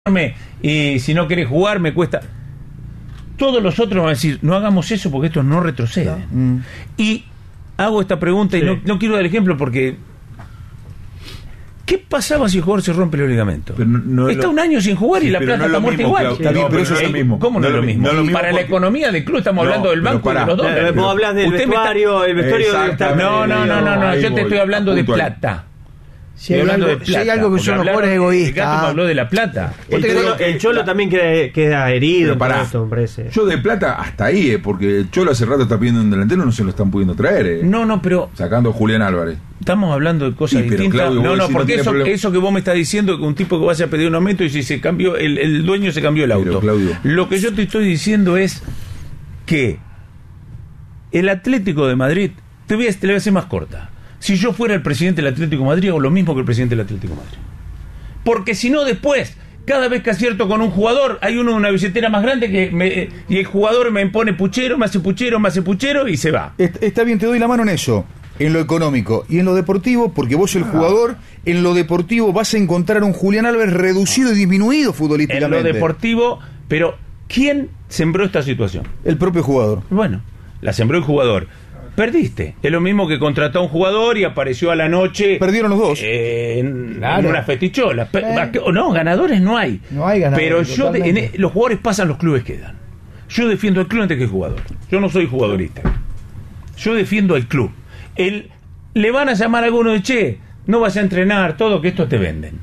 y si no querés jugar me cuesta. Todos los otros van a decir, no hagamos eso porque estos no retroceden. Y hago esta pregunta y no quiero dar ejemplo porque ¿qué pasaba si el jugador se rompe los ligamentos? Está un año sin jugar y La Plata está muerta igual. Pero eso es lo mismo. ¿Cómo no es lo mismo? Para la economía del club estamos hablando del banco y de los dólares. Vos hablas del vestuario, el vestuario debe estar... No, yo te estoy hablando de plata. Si hay algo que son los jugadores egoístas. El Gato me habló de La Plata. El Cholo también queda herido. Yo de Plata hasta ahí, porque el Cholo hace rato está pidiendo un delantero, no se lo están pudiendo traer. No, pero... Sacando a Julián Álvarez. Estamos hablando de cosas distintas. Claudio, porque eso que vos me estás diciendo, que un tipo que vaya a pedir un aumento y si se cambió, el dueño se cambió el auto. Claudio, lo que yo te estoy diciendo es que el Atlético de Madrid, te la voy a hacer más corta. Si yo fuera el presidente del Atlético de Madrid, hago lo mismo que el presidente del Atlético de Madrid. Porque si no, después, cada vez que acierto con un jugador, hay uno de una billetera más grande y el jugador me impone puchero, me hace puchero y se va. Está bien, te doy la mano en eso, en lo económico y en lo deportivo, porque vos el jugador, en lo deportivo vas a encontrar un Julián Álvarez reducido y disminuido futbolísticamente. En lo deportivo, pero ¿quién sembró esta situación? El propio jugador. Bueno, la sembró el jugador. Perdiste. Es lo mismo que contrató a un jugador y apareció a la noche. Perdieron los dos. En una festichola. No, ganadores no hay. No hay ganadores. Pero los jugadores pasan, los clubes quedan. Yo defiendo al club antes que el jugador. Yo no soy jugadorista. Yo defiendo al club. Le van a llamar a alguno de no vas a entrenar, todo, que esto te venden.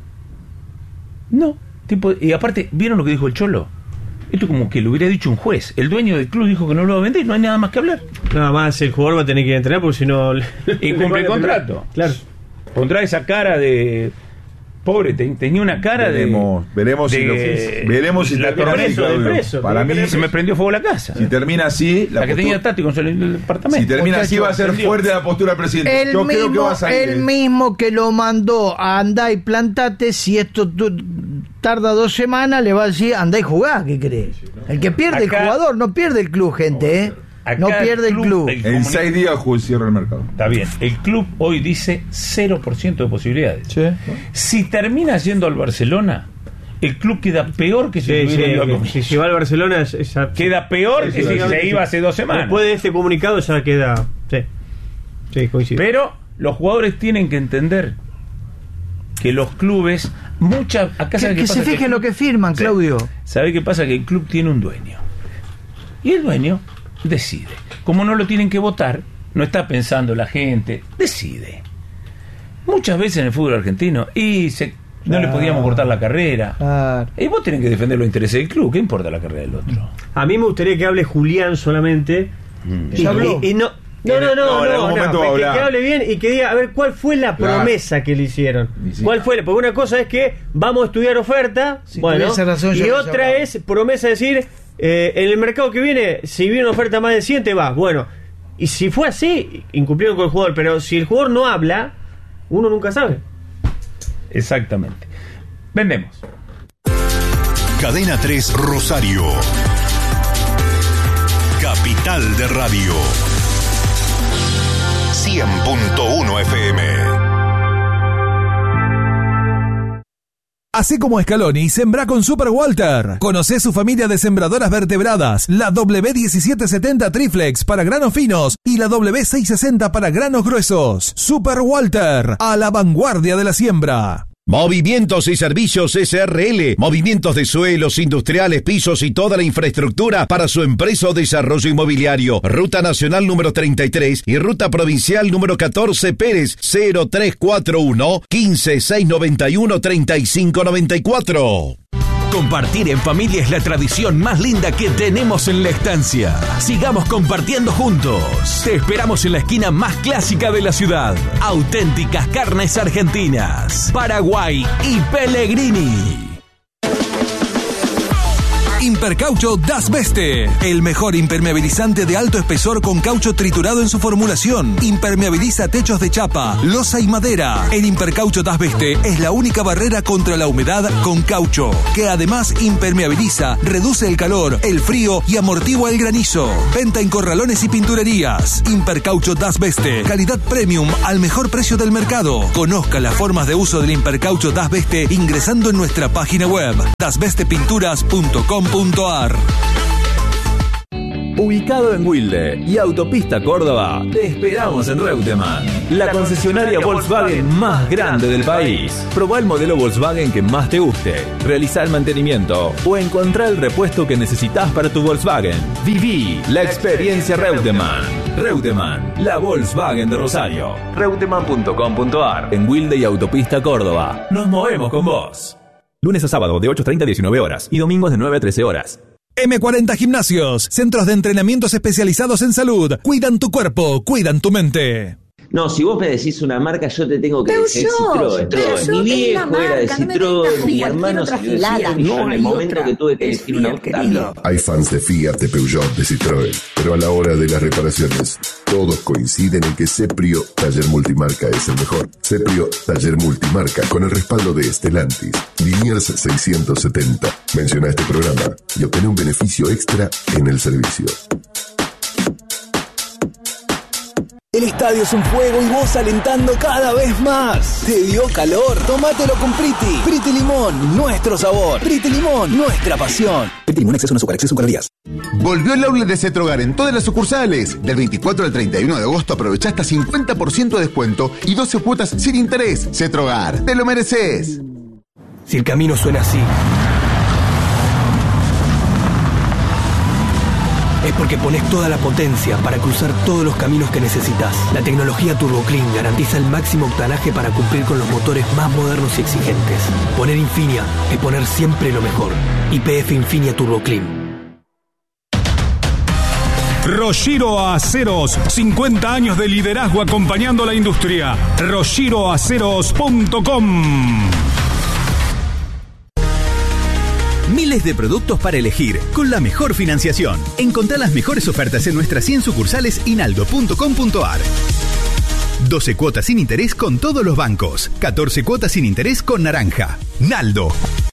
No. Y aparte, ¿vieron lo que dijo el Cholo? Esto como que lo hubiera dicho un juez. El dueño del club dijo que no lo va a vender, no hay nada más que hablar. Nada más el jugador va a tener que ir a entrenar porque si no... Y cumple el contrato. Claro. Pondrá esa cara de... Pobre, tenía una cara veremos si la termina así, preso. Para mí se me prendió fuego la casa. Si termina así... La que tenía Tati con el departamento. Si termina así va a ser fuerte la postura del presidente. Yo creo que va a salir. El mismo que lo mandó a andá y plantate, si esto tarda 2 semanas, le va a decir andá y jugá, ¿qué crees? El que pierde el jugador, no pierde el club, gente, no pierde el club. En 6 días cierra el mercado. Está bien. El club hoy dice 0% de posibilidades. Sí. Si termina yendo al Barcelona, el club queda peor que si si va al Barcelona queda peor que si se iba hace 2 semanas. Después de este comunicado ya queda. Sí, coincido. Pero los jugadores tienen que entender que los clubes que se fijen lo que firman, Claudio. ¿Sabe qué pasa? Que el club tiene un dueño y el dueño decide. Como no lo tienen que votar, no está pensando la gente, decide. Muchas veces en el fútbol argentino no le podíamos cortar la carrera. Y vos tenés que defender los intereses del club. ¿Qué importa la carrera del otro? A mí me gustaría que hable Julián solamente. Y no, que hable bien y que diga, a ver, ¿cuál fue la promesa que le hicieron? ¿Cuál fue? Porque una cosa es que vamos a estudiar oferta, y otra es promesa, decir, en el mercado que viene, si viene una oferta más de 100, te vas. Bueno, y si fue así, incumplieron con el jugador, pero si el jugador no habla, uno nunca sabe. Exactamente. Vendemos. Cadena 3 Rosario. Capital de Radio. 100.1 FM. Así como Scaloni, sembrá con Super Walter. Conocé su familia de sembradoras vertebradas, la W1770 Triflex para granos finos y la W660 para granos gruesos. Super Walter, a la vanguardia de la siembra. Movimientos y Servicios SRL, movimientos de suelos, industriales, pisos y toda la infraestructura para su empresa o desarrollo inmobiliario. Ruta Nacional número 33 y Ruta Provincial número 14 Pérez, 0341 15691 3594. Compartir en familia es la tradición más linda que tenemos en la estancia. Sigamos compartiendo juntos. Te esperamos en la esquina más clásica de la ciudad. Auténticas carnes argentinas. Paraguay y Pellegrini. Impercaucho Das Beste, el mejor impermeabilizante de alto espesor con caucho triturado en su formulación. Impermeabiliza techos de chapa, losa y madera. El Impercaucho Das Beste es la única barrera contra la humedad con caucho, que además impermeabiliza, reduce el calor, el frío y amortigua el granizo. Venta en corralones y pinturerías. Impercaucho Das Beste, calidad premium al mejor precio del mercado. Conozca las formas de uso del Impercaucho Das Beste ingresando en nuestra página web dasbestepinturas.com.ar. Ubicado en Wilde y Autopista Córdoba, te esperamos en Reutemann, la concesionaria Volkswagen más grande del país. Probá el modelo Volkswagen que más te guste, realizá el mantenimiento o encontrá el repuesto que necesitas para tu Volkswagen. Viví la experiencia Reutemann. Reutemann, la Volkswagen de Rosario. Reutemann.com.ar. En Wilde y Autopista Córdoba. Nos movemos con vos. Lunes a sábado de 8:30 a 19 horas y domingos de 9 a 13 horas. M40 Gimnasios, centros de entrenamientos especializados en salud. Cuidan tu cuerpo, cuidan tu mente. No, si vos me decís una marca, yo te tengo que decir Citroën. Mi viejo era de Citroën, mi hermano se lo decía en el momento que tuve que elegir un auto también. Hay fans de Fiat, de Peugeot, de Citroën, pero a la hora de las reparaciones, todos coinciden en que Seprio Taller Multimarca es el mejor. Seprio Taller Multimarca, con el respaldo de Stellantis, Liniers 670. Menciona este programa y obtén un beneficio extra en el servicio. El estadio es un fuego y vos alentando cada vez más. ¿Te dio calor? Tómatelo con Priti. Priti Limón, nuestro sabor. Priti Limón, nuestra pasión. Priti Limón, exceso en azúcar, exceso en calorías. Volvió el outlet de Cetrogar en todas las sucursales. Del 24 al 31 de agosto aprovechá hasta 50% de descuento y 12 cuotas sin interés. Cetrogar, te lo mereces. Si el camino suena así, es porque pones toda la potencia para cruzar todos los caminos que necesitas. La tecnología Turbo Clean garantiza el máximo octanaje para cumplir con los motores más modernos y exigentes. Poner Infinia es poner siempre lo mejor. YPF Infinia Turbo Clean. Roshiro Aceros, 50 años de liderazgo acompañando a la industria. RoshiroAceros.com. Miles de productos para elegir, con la mejor financiación. Encontrá las mejores ofertas en nuestras 100 sucursales y naldo.com.ar. 12 cuotas sin interés con todos los bancos. 14 cuotas sin interés con Naranja. Naldo.